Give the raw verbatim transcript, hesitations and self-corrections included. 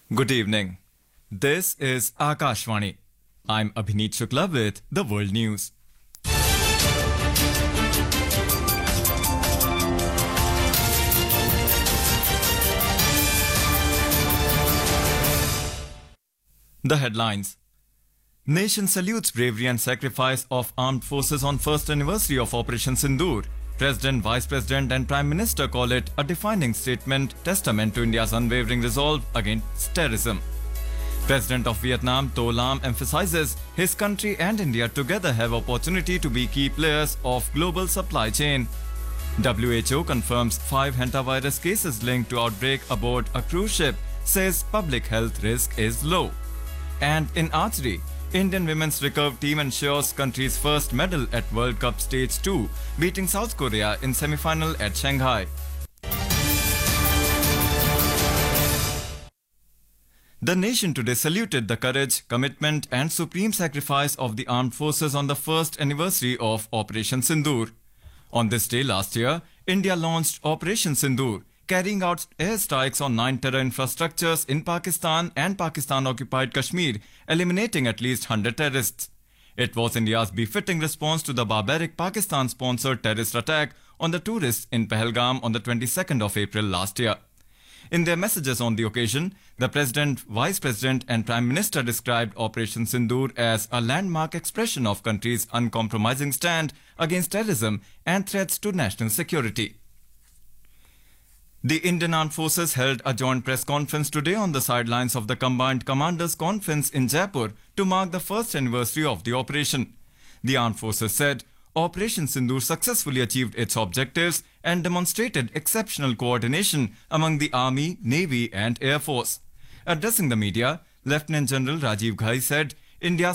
Good evening. This is Akashvani. I'm Abhineet Shukla with the World News. The headlines. Nation salutes bravery and sacrifice of armed forces on first anniversary of Operation Sindoor. President, Vice President and Prime Minister call it a defining statement, testament to India's unwavering resolve against terrorism. President of Vietnam, To Lam, emphasizes his country and India together have opportunity to be key players of global supply chain. W H O confirms five hantavirus cases linked to outbreak aboard a cruise ship, says public health risk is low. And in archery, Indian women's recurve team ensures country's first medal at World Cup Stage two, beating South Korea in semi-final at Shanghai. The nation today saluted the courage, commitment and supreme sacrifice of the armed forces on the first anniversary of Operation Sindoor. On this day last year, India launched Operation Sindoor, carrying out airstrikes on nine terror infrastructures in Pakistan and Pakistan-occupied Kashmir, eliminating at least one hundred terrorists. It was India's befitting response to the barbaric Pakistan-sponsored terrorist attack on the tourists in Pahalgam on the twenty-second of April last year. In their messages on the occasion, the President, Vice President and Prime Minister described Operation Sindoor as a landmark expression of country's uncompromising stand against terrorism and threats to national security. The Indian Armed Forces held a joint press conference today on the sidelines of the Combined Commanders Conference in Jaipur to mark the first anniversary of the operation. The Armed Forces said Operation Sindoor successfully achieved its objectives and demonstrated exceptional coordination among the Army, Navy and Air Force. Addressing the media, Lieutenant General Rajiv Ghai said India's